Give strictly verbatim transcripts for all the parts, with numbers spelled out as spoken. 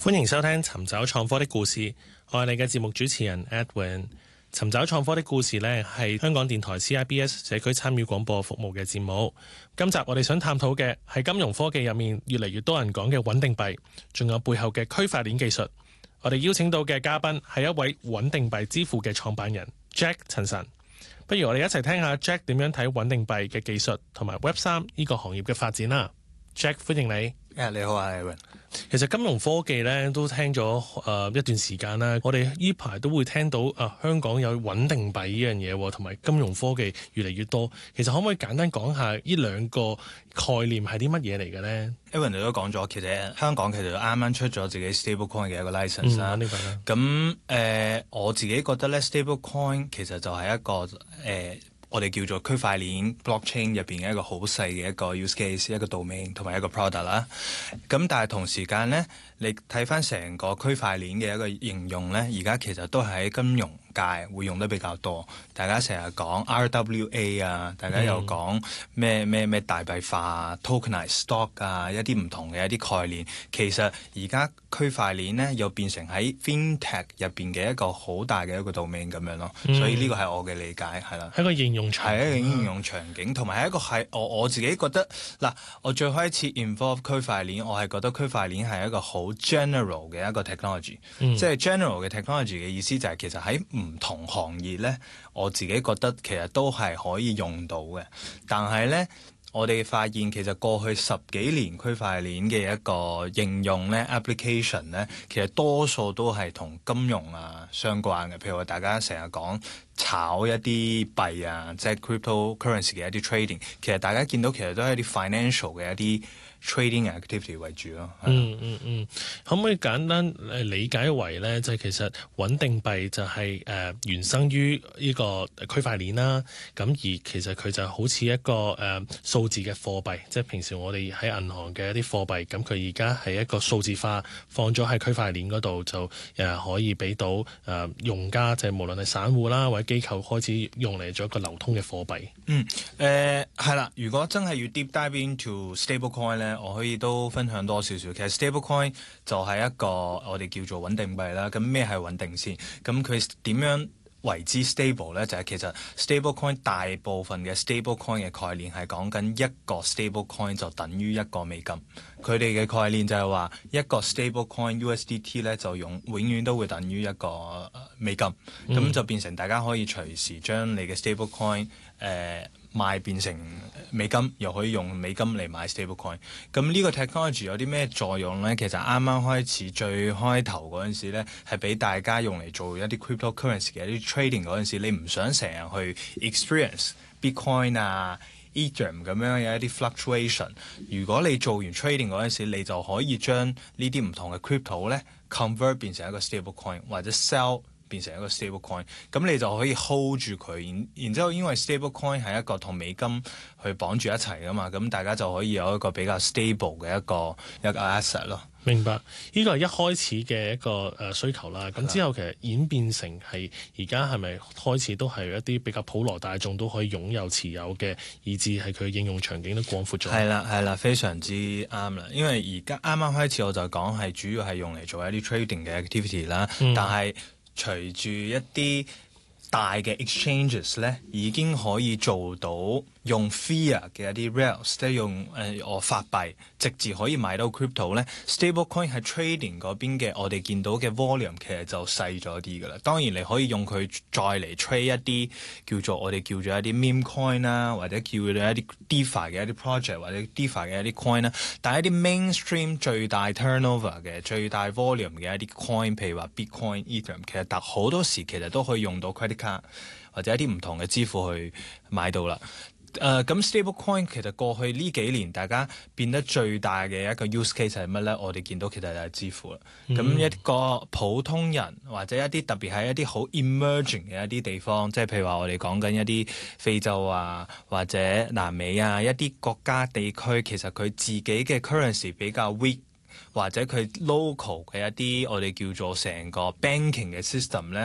歡迎收聽尋找創科的故事，我係你嘅節目主持人 Edwin。尋找創科的故事呢係香港電台 C I B S 社區參與廣播服務嘅節目。今集我哋想探討嘅係金融科技入面越嚟越多人講嘅穩定幣，仲有背後嘅區塊鏈技術。我哋邀請到嘅嘉賓係一位穩定幣支付嘅創辦人 Jack 陳晨。不如我哋一齊聽下 Jack 點樣睇穩定幣嘅技術同埋 Web 三呢個行業嘅發展啦。Jack， 歡迎你。 Yeah, 你好啊 Aaron。 其實金融科技咧都聽咗誒、呃、一段時間啦，我哋呢排都會聽到啊、呃、香港有穩定幣呢樣嘢，同埋金融科技越嚟越多。其實可唔可以簡單講下呢兩個概念係啲乜嘢嚟嘅咧 Aaron 你都講咗，其實香港其實啱啱出咗自己 stablecoin 嘅一個 license 啦。 呢個啦。 咁誒、呃，我自己覺得咧 stablecoin 其實就係一個誒。呃我哋叫做區塊鏈 blockchain 入邊嘅一個好細嘅一個 use case， 一個 domain 同埋一個 product 啦。咁但係同時間咧，你睇翻成個區塊鏈嘅一個應用咧，而家其實都係喺金融界會用得比較多。大家成日講 R W A 啊，大家又講咩咩咩大幣化啊、tokenized stock 啊，一啲唔同嘅一啲概念。其實而家區塊鏈咧又變成喺 fintech 入邊嘅一個好大嘅一個 domain 咁樣咯。嗯、所以呢個係我嘅理解係啦。 係一個應用係一個應用場景，同埋係一個係我我自己覺得嗱，我最開始 involve 區塊鏈，我係覺得區塊鏈係一個好 general 嘅一個 technology，、嗯、即係 general 嘅 technology 嘅意思就係其實喺唔同行業咧，我自己覺得其實都係可以用到嘅。但係咧，我哋發現其實過去十幾年區塊鏈嘅一個應用咧 application 咧，其實多數都係同金融啊相關嘅。譬如話大家成日講炒一啲幣啊，即係 cryptocurrency 嘅一啲 trading， 其實大家見到其實都係一啲 financial 嘅一啲 trading activity 為主咯。 嗯嗯嗯，可唔可以簡單誒理解為咧，就係、是、其實穩定幣就係、是、誒、呃、原生於呢個區塊鏈啦。咁而其實佢就好似一個誒、呃、數字嘅貨幣，即係平時我哋喺銀行嘅一啲貨幣。咁佢而家係一個數字化，放咗喺區塊鏈嗰度，就誒、呃、可以俾到誒、呃、用家，即係無論係散戶啦或者機構開始用嚟做一個流通嘅貨幣。 嗯，誒係啦。如果真係要 deep dive into stablecoin 咧，我可以都分享多少少。其實 stablecoin 就係一個我哋叫做穩定幣啦。咁咩係穩定先？咁佢點樣為之 stable 咧？就係、是、其實 stablecoin 大部分嘅 stablecoin 嘅概念係講緊一個 stablecoin 就等於一個美金。佢哋嘅概念就係話一個 stablecoin U S D T 咧就用永遠都會等於一個美金。咁、嗯、就變成大家可以隨時將你嘅 stablecoin 誒、呃賣變成美金，又可以用美金嚟買 stablecoin。咁呢個 technology 有啲咩作用咧？其實啱啱開始最開頭嗰陣時咧，係俾大家用嚟做一啲 cryptocurrency 嘅一啲 trading 嗰陣時，你唔想成日去 experience Bitcoin 啊、Ethereum 咁樣有一啲 fluctuation。如果你做完 trading 嗰陣時，你就可以將呢啲唔同嘅 crypto 咧 convert 變成一個 stablecoin 或者 sell。變成一個 stablecoin，咁你就可以 hold 住佢，然然之後因為 stablecoin 係一個同美金去綁住一齊噶嘛，咁大家就可以有一個比較 stable 嘅一個一個 asset 咯。 明白，呢個係一開始嘅一個誒需求啦。咁之後其實演變成係而家係咪開始都係一啲比較普羅大眾都可以擁有持有嘅，以至係佢應用場景都廣闊咗。 係啦係啦，非常之啱啦。因為而家啱啱開始我就講係主要係用嚟做一啲 trading 嘅 activity 啦，嗯、但係隨住一啲大嘅 exchanges 咧，已經可以做到用 fiat 嘅一啲 rails， 即係用誒我法幣直接可以買到 crypto 咧。stablecoin 喺 trading 嗰邊嘅，我哋見到嘅 volume 其實就細咗啲㗎啦。當然你可以用佢再嚟 trade 一啲叫做我哋叫做一啲 meme coin 啦，或者叫做一啲 DeFi 嘅一啲 project 或者 DeFi 嘅一啲 coin 啦。但係一啲 mainstream 最大 turnover 嘅最大 volume 嘅一啲 coin， 譬如話 Bitcoin、Ethereum， 其實但好多時其實都可以用到 credit card 或者一啲唔同嘅支付去買到啦。誒、呃、咁 stablecoin 其實過去呢幾年大家變得最大嘅一個 use case 係乜咧？我哋見到其實就係支付啦。咁、嗯、一個普通人或者一啲特別係一啲好 emerging 嘅一啲地方，即係譬如話我哋講緊一啲非洲啊或者南美啊一啲國家地區，其實佢自己嘅 currency 比較 weak，或者佢 local 嘅一啲我哋叫做成個 banking 嘅 system 咧。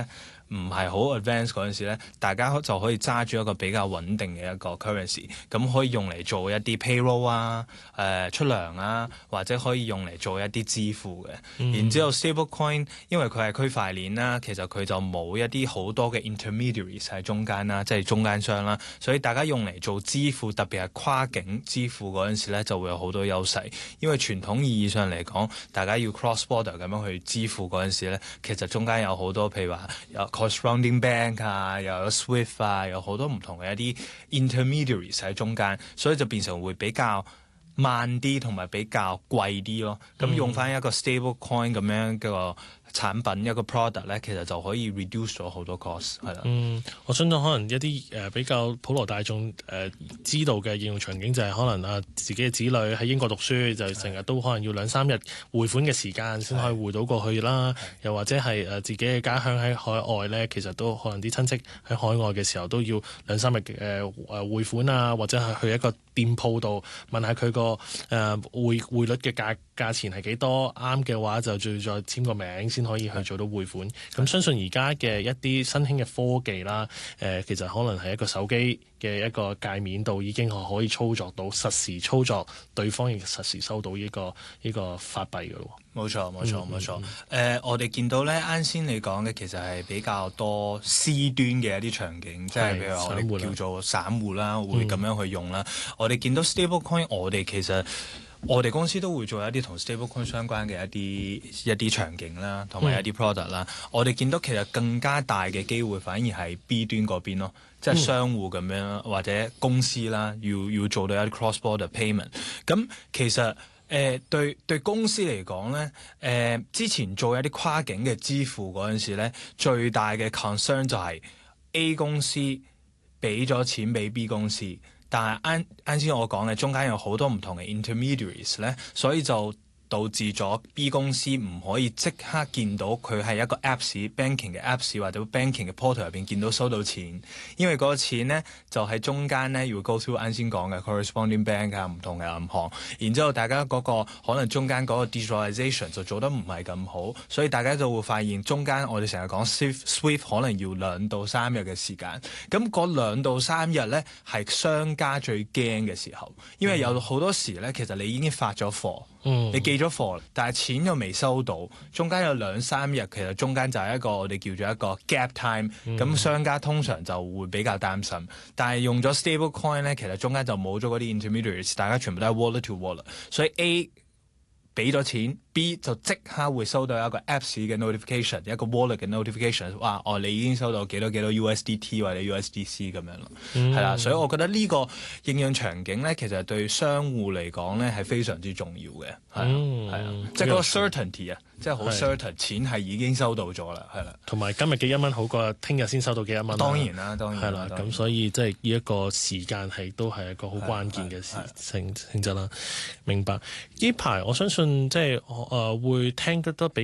唔係好 advanced 嗰陣時咧，大家就可以揸住一個比較穩定嘅一個 currency，咁可以用嚟做一啲 payroll 啊、誒、呃、出糧啊，或者可以用嚟做一啲支付嘅。嗯、然之後 stablecoin 因為佢係區塊鏈啦，其實佢就冇一啲好多嘅 intermediaries 喺中間啦，即係中間商啦，所以大家用嚟做支付，特別係跨境支付嗰陣時咧，就會有好多優勢。因為傳統意義上嚟講，大家要 cross border 咁樣去支付嗰陣時咧，其實中間有好多譬如話有 corresponding bank 啊，又有 Swift 啊，有好多唔同嘅一啲 intermediaries 喺中間，所以就變成會比較慢啲同埋比較貴啲咯。咁、嗯、用翻一個 stable coin 咁樣嘅產品一個 product 咧，其實就可以 reduce 咗好多 cost 係啦。嗯， 我相信可能一啲誒、呃、比較普羅大眾誒、呃、知道嘅應用場景就係可能啊自己嘅子女喺英國讀書，就成日都可能要兩三日匯款嘅時間先可以匯到過去啦。又或者係誒、呃、自己嘅家鄉喺海外咧，其實都可能啲親戚喺海外嘅時候都要兩三日誒誒匯款啊，或者係去一個店鋪度問下佢個誒匯匯率嘅價價錢係幾多，啱嘅話就再再簽個名先可以去做到匯款。咁相信而家嘅一啲新興嘅科技啦，誒、呃、其實可能係一個手機嘅一個界面度已經可以操作到實時操作，對方亦實時收到呢、這個呢、這個法幣嘅咯。 冇錯冇錯冇錯。誒、呃，我哋見到咧，啱先你講嘅其實係比較多 C 端嘅一啲場景，即係譬如我哋叫做散戶啦，會咁樣去用啦。嗯、我哋見到 stablecoin，我哋其實我哋公司都會做一啲同 stablecoin 相關嘅一啲一啲場景啦，同埋一啲 product 啦。嗯、我哋見到其實更加大嘅機會反而係 B 端嗰邊咯，即係商戶咁樣或者公司啦，要要做到一啲 cross border payment。咁其實誒、呃、對對公司嚟講咧，誒、呃、之前做一啲跨境嘅支付嗰陣時咧，最大嘅 concern 就係 A 公司俾咗錢俾 B 公司。但係啱啱先我講嘅中間有好多唔同嘅 intermediaries 咧，所以就導致咗 B 公司唔可以即刻見到佢係一個 apps banking 嘅 apps 或者 banking 嘅 portal 入邊見到收到錢，因為嗰個錢咧就喺中間咧要 go through 啱先講嘅 corresponding bank 啊，唔同嘅銀行，然之後大家嗰個可能中間嗰個 digitalization 就做得唔係咁好，所以大家就會發現中間我哋成日講 Swift Swift 可能要兩到三日嘅時間，咁嗰兩到三日咧係商家最驚嘅時候，因為有好多時咧其實你已經發咗貨。嗯、你寄咗貨，但係錢又未收到，中間有兩三日，其實中間就係一個我哋叫做一個 gap time，咁、嗯、商家通常就會比較擔心。但係用咗 stable coin 咧，其實中間就冇咗嗰啲 intermediaries， 大家全部都係 wallet to wallet， 所以 A 俾咗錢 ，B 就即刻會收到一個 apps 嘅 notification， 一個 wallet 嘅 notification， 哇！哦，你已經收到幾多幾多 U S D T 或者 U S D C 咁樣咯，係啦、嗯。所以我覺得呢個應用場景咧，其實對商戶嚟講咧係非常之重要嘅，係啊，係啊、嗯，即係嗰個 certainty 啊。即係好 certain， 錢係已經收到咗啦，係啦。同埋今日嘅一蚊好過聽日先收到嘅一蚊。 當然啦，當然係啦。咁所以即係呢一個時間係都係一個好關鍵嘅事性性質啦。明白。呢排我相信即係誒、呃、會聽得都比